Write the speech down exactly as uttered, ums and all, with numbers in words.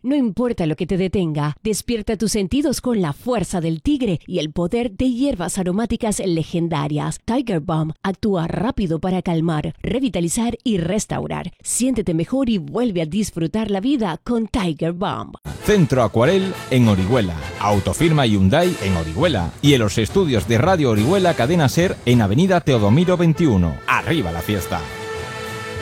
No importa lo que te detenga, despierta tus sentidos con la fuerza del tigre y el poder de hierbas aromáticas legendarias. Tiger Balm actúa rápido para calmar, revitalizar y restaurar. Siéntete mejor y vuelve a disfrutar la vida con Tiger Balm. Centro Acuarel en Orihuela. Autofirma Hyundai en Orihuela. Y en los estudios de Radio Orihuela Cadena Ser en Avenida Teodomiro veintiuno. ¡Arriba la fiesta!